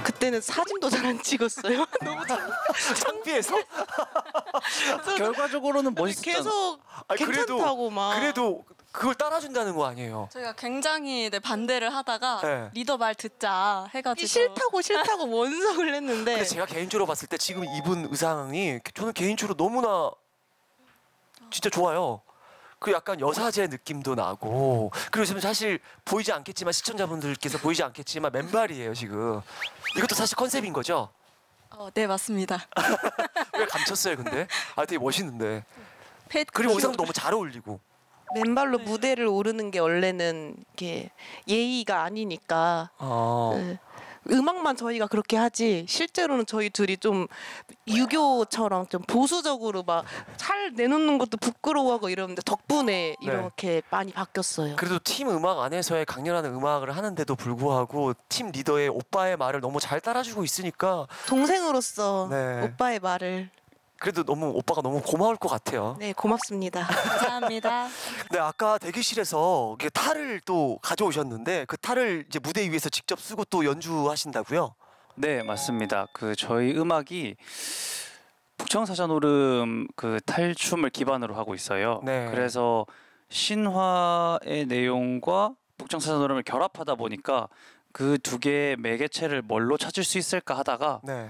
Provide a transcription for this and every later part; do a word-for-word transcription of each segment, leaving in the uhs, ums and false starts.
그때는 사진도 잘 안 찍었어요. 너무 창피해서? 결과적으로는 멋있었잖아. 계속 아니, 괜찮다고 그래도, 막. 그래도 그걸 따라준다는 거 아니에요? 저희가 굉장히 네, 반대를 하다가 네. 리더 말 듣자 해가지고 싫다고 싫다고 원성을 했는데 근데 제가 개인적으로 봤을 때 지금 입은 의상이 저는 개인적으로 너무나 진짜 좋아요. 그 약간 여사제 느낌도 나고 그리고 지금 사실 보이지 않겠지만 시청자분들께서 보이지 않겠지만 맨발이에요 지금. 이것도 사실 컨셉인 거죠? 어, 네 맞습니다. 왜 감췄어요 근데? 아 되게 멋있는데. 펫 그리고 의상도 너무 잘 어울리고. 맨발로 무대를 오르는 게 원래는 이게 예의가 아니니까 아. 네. 음악만 저희가 그렇게 하지 실제로는 저희 둘이 좀 유교처럼 좀 보수적으로 막 잘 내놓는 것도 부끄러워하고 이러는데 덕분에 이렇게 많이 바뀌었어요. 그래도 팀 음악 안에서의 강렬한 음악을 하는데도 불구하고 팀 리더의 오빠의 말을 너무 잘 따라주고 있으니까 동생으로서 네. 오빠의 말을 그래도 너무 오빠가 너무 고마울 것 같아요. 네 고맙습니다. 감사합니다. 네, 아까 대기실에서 이게 탈을 또 가져오셨는데 그 탈을 이제 무대 위에서 직접 쓰고 또 연주하신다고요? 네, 맞습니다. 그 저희 음악이 북청사자노름 그 탈춤을 기반으로 하고 있어요. 네. 그래서 신화의 내용과 북청사자노름을 결합하다 보니까 그 두 개의 매개체를 뭘로 찾을 수 있을까 하다가 네.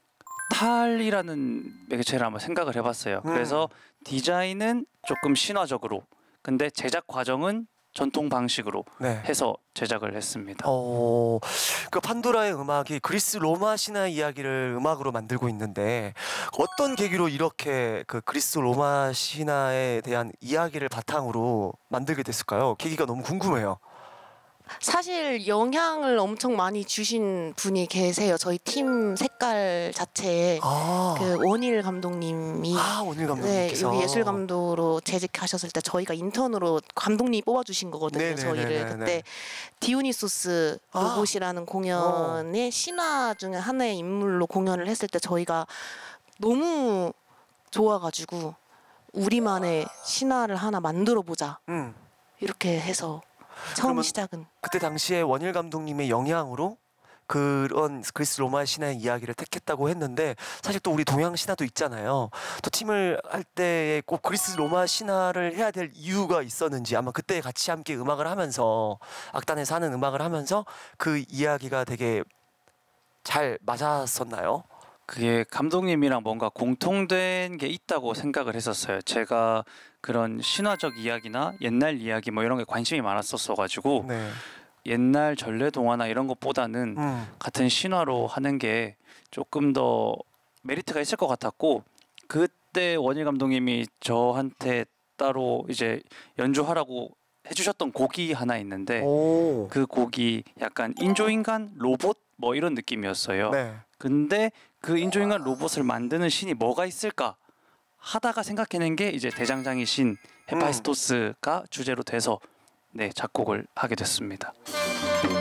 탈이라는 매개체를 한번 생각을 해봤어요. 음. 그래서 디자인은 조금 신화적으로, 근데 제작 과정은 전통 방식으로 네. 해서 제작을 했습니다. 어, 그 판도라의 음악이 그리스 로마 신화 이야기를 음악으로 만들고 있는데 어떤 계기로 이렇게 그 그리스 로마 신화에 대한 이야기를 바탕으로 만들게 됐을까요? 계기가 너무 궁금해요. 사실 영향을 엄청 많이 주신 분이 계세요. 저희 팀 색깔 자체에 아, 그 원일 감독님이 아 오늘 네, 감독님께서 여기 예술 감독으로 재직하셨을 때 저희가 인턴으로 감독님이 뽑아주신 거거든요. 네네네네네. 저희를 그때 디오니소스 아. 로봇이라는 공연의 신화 중에 하나의 인물로 공연을 했을 때 저희가 너무 좋아가지고 우리만의 신화를 하나 만들어 보자 음. 이렇게 해서 처음 그러면 시작은 그때 당시에 원일 감독님의 영향으로 그런 그리스 로마 신화의 이야기를 택했다고 했는데 사실 또 우리 동양 신화도 있잖아요. 또 팀을 할 때 꼭 그리스 로마 신화를 해야 될 이유가 있었는지 아마 그때 같이 함께 음악을 하면서 악단에서 하는 음악을 하면서 그 이야기가 되게 잘 맞았었나요? 그게 감독님이랑 뭔가 공통된 게 있다고 생각을 했었어요. 제가 그런 신화적 이야기나 옛날 이야기 뭐 이런 게 관심이 많았었어가지고 네. 옛날 전래 동화나 이런 것보다는 음. 같은 신화로 하는 게 조금 더 메리트가 있을 것 같았고, 그때 원일 감독님이 저한테 따로 이제 연주하라고 해주셨던 곡이 하나 있는데 오. 그 곡이 약간 인조인간 로봇 뭐 이런 느낌이었어요. 네. 근데 그 인조인간 로봇을 만드는 신이 뭐가 있을까 하다가 생각해낸 게 이제 대장장이 신 헤파이스토스가 주제로 돼서 네 작곡을 하게 됐습니다.